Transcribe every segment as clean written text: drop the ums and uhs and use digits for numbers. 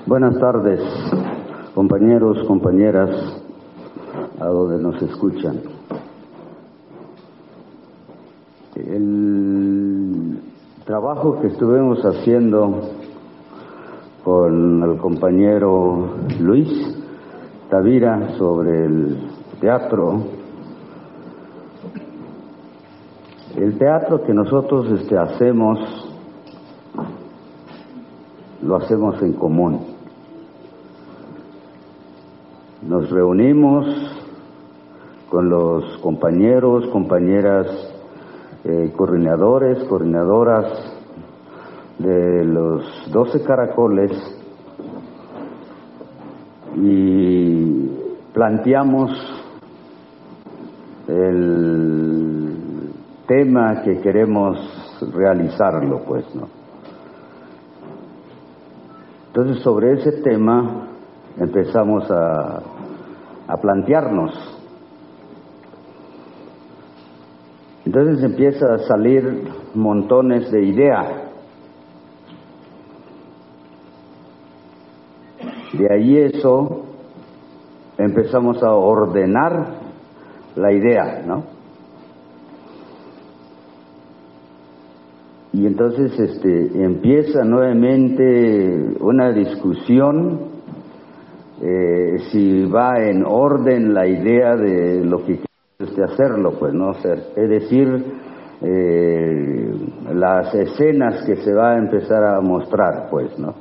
Buenas tardes, compañeros, compañeras, a donde nos escuchan. El trabajo que estuvimos haciendo con el compañero Luis Tavira sobre el teatro que nosotros hacemos, lo hacemos en común. Nos reunimos con los compañeros, compañeras, coordinadores, coordinadoras de los 12 caracoles y planteamos el tema que queremos realizarlo, pues, ¿no? Entonces, sobre ese tema empezamos a plantearnos. Entonces empieza a salir montones de ideas. De ahí eso empezamos a ordenar la idea, ¿no? Y entonces empieza nuevamente una discusión si va en orden la idea de lo que quiere hacerlo, pues, ¿no? Es decir, las escenas que se va a empezar a mostrar, pues, ¿no?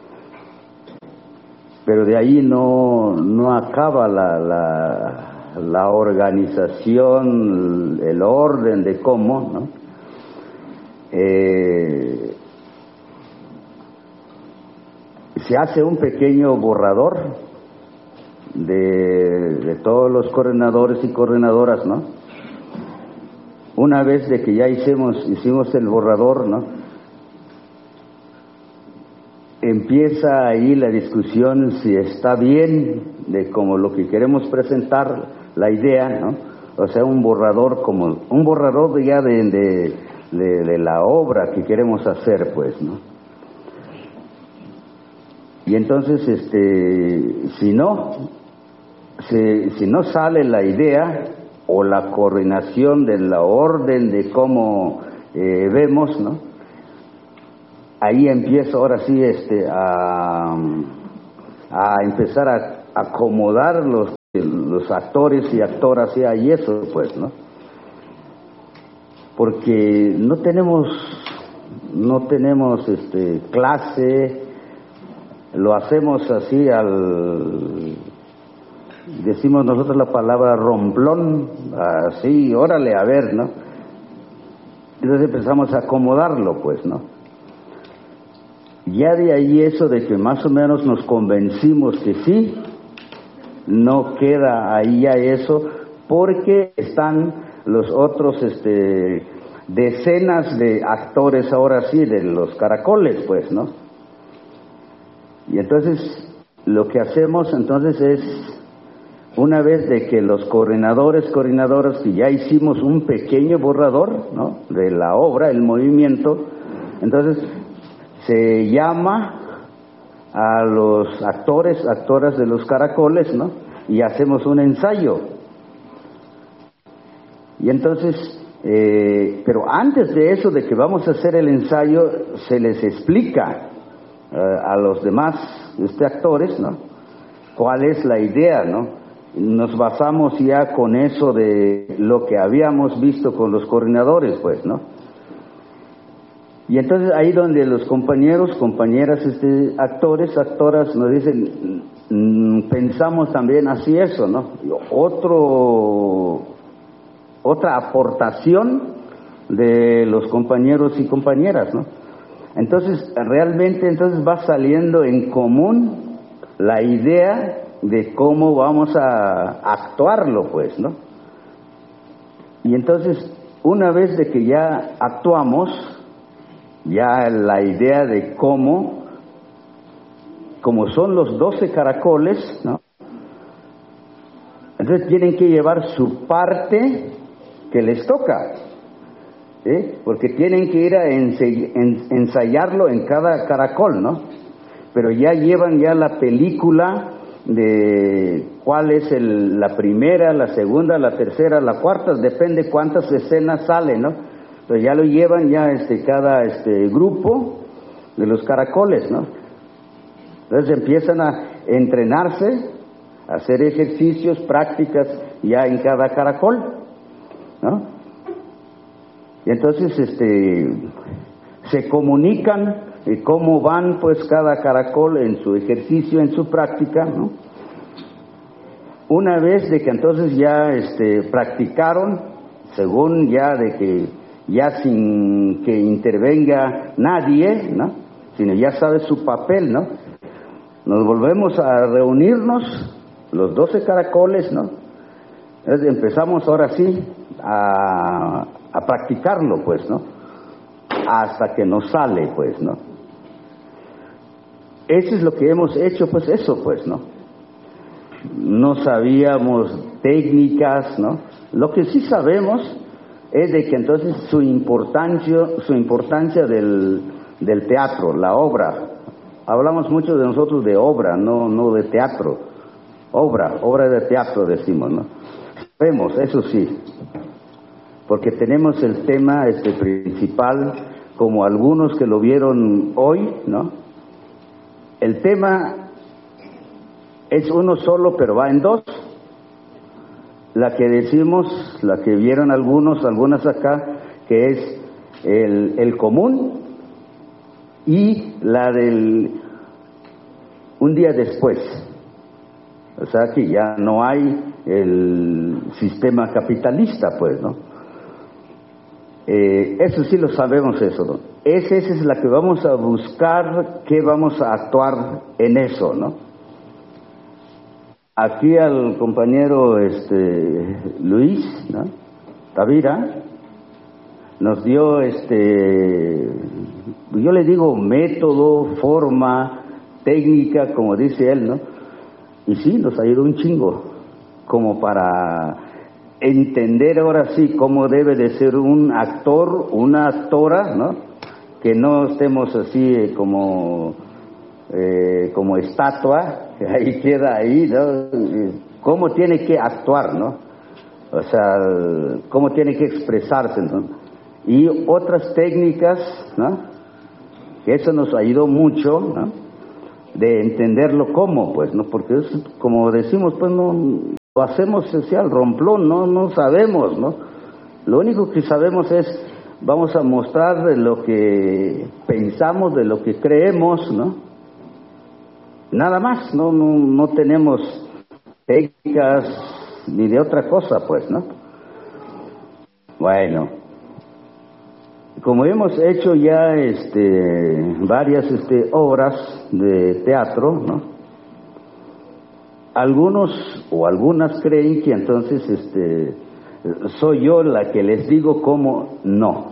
Pero de ahí no acaba la organización, el orden de cómo, ¿no? Se hace un pequeño borrador de todos los coordinadores y coordinadoras, ¿no? Una vez de que ya hicimos el borrador, ¿no? Empieza ahí la discusión si está bien de como lo que queremos presentar, la idea, ¿no? O sea, un borrador ya de la obra que queremos hacer, pues, ¿no? Y entonces, si no sale la idea o la coordinación de la orden de cómo vemos, ¿no? Ahí empiezo ahora sí a empezar a acomodar los actores y actoras y eso, pues, ¿no? Porque no tenemos clase, lo hacemos así decimos nosotros la palabra romplón, así, órale, a ver, ¿no? Entonces empezamos a acomodarlo, pues, ¿no? Ya de ahí eso de que más o menos nos convencimos que sí, no queda ahí ya eso, porque están los otros decenas de actores ahora sí de los caracoles, pues, ¿no? Y entonces lo que hacemos entonces es, una vez de que los coordinadoras que ya hicimos un pequeño borrador, ¿no?, de la obra, el movimiento, entonces se llama a los actoras de los caracoles, ¿no?, y hacemos un ensayo. Y entonces, pero antes de eso, de que vamos a hacer el ensayo, se les explica a los demás actores, ¿no?, cuál es la idea, ¿no? Nos basamos ya con eso de lo que habíamos visto con los coordinadores, pues, ¿no? Y entonces ahí donde los compañeros, compañeras, actoras nos dicen, pensamos también así eso, ¿no? Otra aportación de los compañeros y compañeras, ¿no? Entonces, realmente va saliendo en común la idea de cómo vamos a actuarlo, pues, ¿no? Y entonces, una vez de que ya actuamos, ya la idea de cómo son los 12 caracoles, ¿no? Entonces tienen que llevar su parte que les toca, ¿sí? Porque tienen que ir a ensayarlo en cada caracol, ¿no? pero ya llevan ya la película de cuál es la primera, la segunda, la tercera, la cuarta, depende cuántas escenas salen, ¿no? Pero ya lo llevan ya cada grupo de los caracoles, ¿no? Entonces empiezan a entrenarse, a hacer ejercicios, prácticas ya en cada caracol, ¿no? Y entonces se comunican cómo van pues cada caracol en su ejercicio, en su práctica, ¿no? Una vez de que entonces ya practicaron, según ya de que ya sin que intervenga nadie, ¿no? Sino ya sabe su papel, ¿no? Nos volvemos a reunirnos, los 12 caracoles, ¿no? Entonces empezamos ahora sí a practicarlo, pues, ¿no? Hasta que nos sale, pues, ¿no? Eso es lo que hemos hecho, pues eso, pues, ¿no? No sabíamos técnicas, ¿no? Lo que sí sabemos es de que entonces su importancia del teatro, la obra. Hablamos mucho de nosotros de obra, no de teatro. Obra de teatro decimos, ¿no? Sabemos, eso sí, porque tenemos el tema principal, como algunos que lo vieron hoy, ¿no? El tema es uno solo, pero va en dos. La que decimos, la que vieron algunas acá, que es el común, y la del un día después. O sea que ya no hay el sistema capitalista, pues, ¿no? Eso sí lo sabemos, eso, ¿no? Esa es la que vamos a buscar, que vamos a actuar en eso, ¿no? Aquí al compañero Luis, ¿no? Tavira nos dio yo le digo método, forma, técnica, como dice él, ¿no? Y sí, nos ayudó un chingo, como para entender ahora sí cómo debe de ser un actor, una actora, ¿no? Que no estemos así como estatua, que ahí queda ahí, ¿no? Cómo tiene que actuar, ¿no? O sea, cómo tiene que expresarse, ¿no? Y otras técnicas, ¿no? Que eso nos ayudó mucho, ¿no? De entenderlo cómo, pues, ¿no? Porque es, como decimos, pues, no lo hacemos así al romplón, no sabemos, ¿no? Lo único que sabemos es, vamos a mostrar de lo que pensamos, de lo que creemos, ¿no? Nada más, no tenemos técnicas ni de otra cosa, pues, ¿no? Bueno, como hemos hecho ya varias obras de teatro, ¿no? Algunos o algunas creen que entonces soy yo la que les digo cómo no.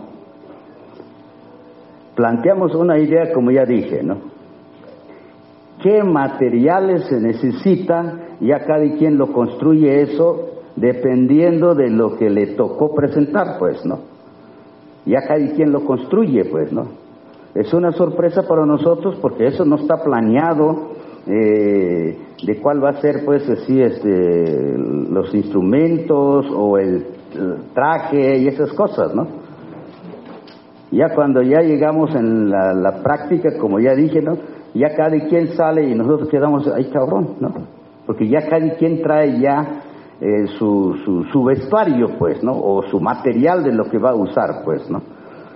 Planteamos una idea, como ya dije, ¿no? ¿Qué materiales se necesitan? Ya cada quien lo construye eso dependiendo de lo que le tocó presentar, pues, ¿no? Ya cada quien lo construye, pues, ¿no? Es una sorpresa para nosotros porque eso no está planeado, de cuál va a ser, pues, así, los instrumentos o el traje y esas cosas, ¿no? Ya cuando ya llegamos en la práctica, como ya dije, ¿no? Ya cada quien sale y nosotros quedamos, ay cabrón, ¿no? Porque ya cada quien trae ya su vestuario, pues, ¿no? O su material de lo que va a usar, pues, ¿no?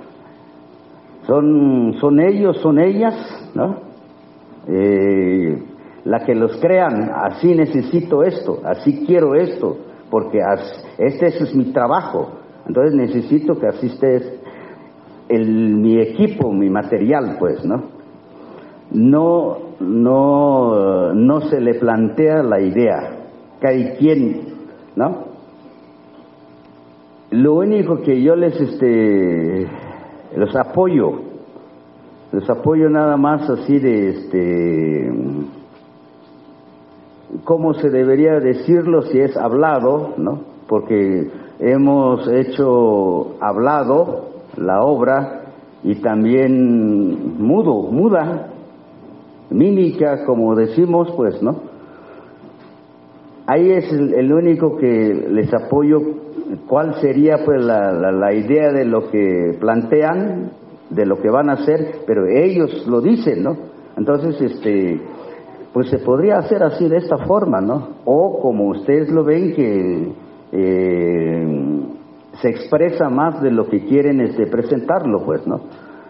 Son ellos, son ellas, ¿no? La que los crean, así necesito esto, así quiero esto, porque ese es mi trabajo, entonces necesito que así esté mi equipo, mi material, pues, ¿no? No se le plantea la idea, cada quien, ¿no? Lo único que yo los apoyo nada más así de cómo se debería decirlo si es hablado, ¿no? Porque hemos hecho hablado la obra y también muda, mímica, como decimos, pues, ¿no? Ahí es el único que les apoyo. ¿Cuál sería, pues, la idea de lo que plantean, de lo que van a hacer? Pero ellos lo dicen, ¿no? Entonces, pues se podría hacer así, de esta forma, ¿no? O como ustedes lo ven, que se expresa más de lo que quieren presentarlo, pues, ¿no?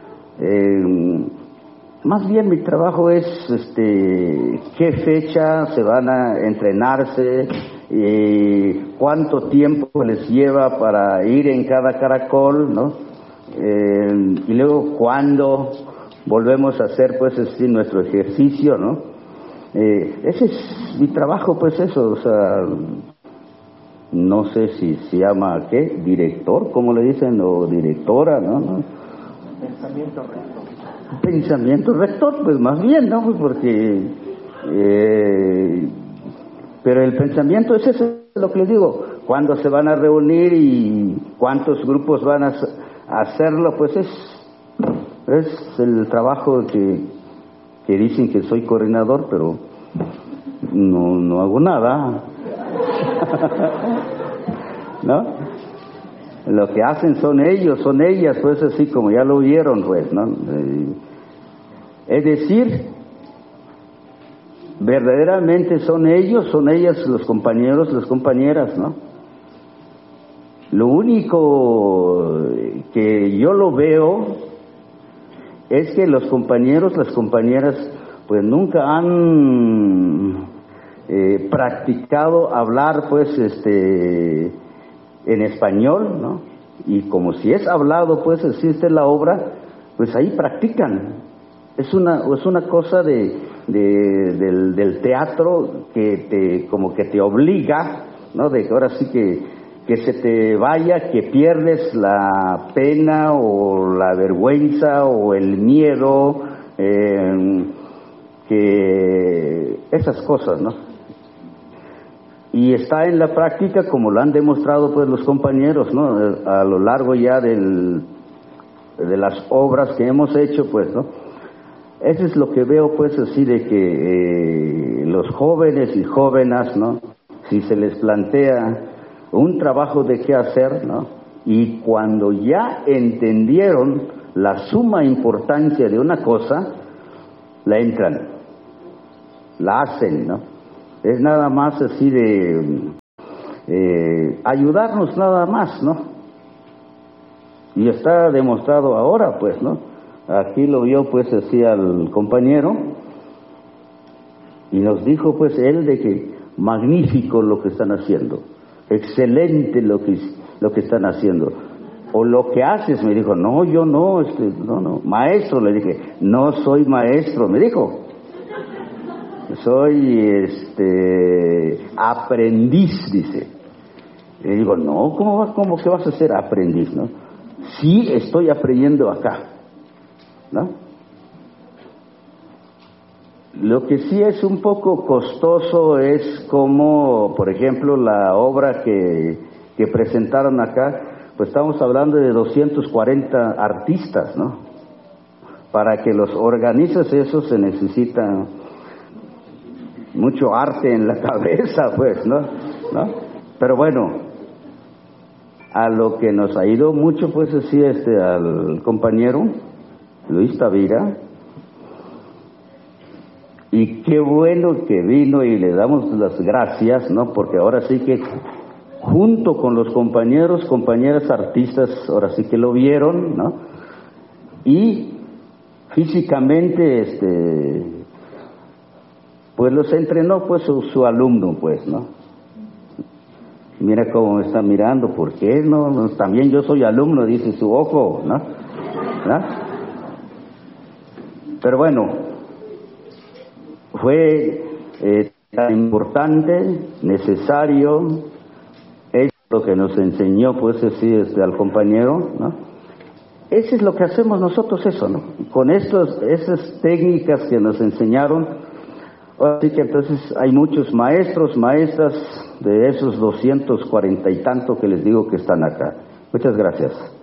Más bien mi trabajo es qué fecha se van a entrenarse, cuánto tiempo les lleva para ir en cada caracol, ¿no? Y luego cuándo volvemos a hacer, pues, nuestro ejercicio, ¿no? Ese es mi trabajo, pues, eso. O sea, no sé si se llama, ¿qué? Director, como le dicen, o directora, ¿no? Pensamiento rector. Pensamiento rector, pues más bien, ¿no? Pues porque pero el pensamiento es eso, lo que les digo. Cuándo se van a reunir y cuántos grupos van a hacerlo, pues es el trabajo que dicen que soy coordinador, pero no hago nada. ¿No? Lo que hacen son ellos, son ellas, pues, así como ya lo vieron, pues, ¿no? Es decir, verdaderamente son ellos, son ellas, los compañeros, las compañeras, ¿no? Lo único que yo lo veo es que los compañeros, las compañeras, pues nunca han practicado hablar, pues, en español, ¿no? Y como si es hablado, pues, existe la obra, pues ahí practican. Es una cosa del teatro que como que te obliga, ¿no? De que ahora sí que se te vaya, que pierdes la pena o la vergüenza o el miedo, que esas cosas, ¿no? Y está en la práctica, como lo han demostrado, pues, los compañeros, ¿no? A lo largo ya de las obras que hemos hecho, pues, ¿no? Eso es lo que veo, pues, así de que los jóvenes y jóvenes, ¿no? Si se les plantea un trabajo de qué hacer, ¿no? Y cuando ya entendieron la suma importancia de una cosa, la entran, la hacen, ¿no? Es nada más así de ayudarnos nada más, ¿no? Y está demostrado ahora, pues, ¿no? Aquí lo vio, pues, así al compañero y nos dijo, pues, él de que magnífico lo que están haciendo, excelente lo que están haciendo. O lo que haces, me dijo. No, yo no, no, maestro, le dije. No soy maestro, me dijo. Soy aprendiz, dice. Le digo, no, ¿cómo que vas a ser aprendiz, no? Sí, estoy aprendiendo acá, ¿no? Lo que sí es un poco costoso es como, por ejemplo, la obra que presentaron acá, pues estamos hablando de 240 artistas, ¿no? Para que los organices eso se necesita mucho arte en la cabeza, pues, ¿no? Pero bueno, a lo que nos ha ido mucho, pues, así, al compañero Luis Tavira, y qué bueno que vino y le damos las gracias, ¿no? Porque ahora sí que junto con los compañeros, compañeras artistas, ahora sí que lo vieron, ¿no? Y físicamente, pues los entrenó, pues, su alumno, pues, ¿no? Mira cómo me está mirando, ¿por qué? No, también yo soy alumno, dice su ojo, ¿no? ¿verdad? Pero bueno, fue tan importante, necesario, es lo que nos enseñó, pues, así, al compañero, ¿no? Eso es lo que hacemos nosotros, eso, ¿no? Con esas técnicas que nos enseñaron. Así que entonces hay muchos maestros, maestras de esos 240 y tanto que les digo que están acá. Muchas gracias.